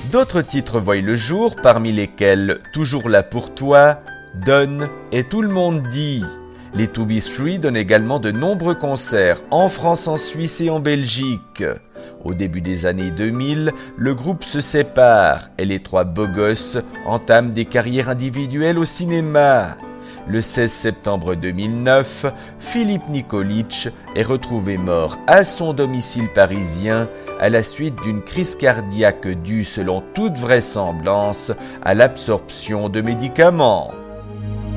D'autres titres voient le jour, parmi lesquels Toujours là pour toi, Donne et Tout le monde dit. Les 2B3 donnent également de nombreux concerts en France, en Suisse et en Belgique. Au début des années 2000, le groupe se sépare et les trois beaux gosses entament des carrières individuelles au cinéma. Le 16 septembre 2009, Philippe Nikolic est retrouvé mort à son domicile parisien à la suite d'une crise cardiaque due, selon toute vraisemblance, à l'absorption de médicaments.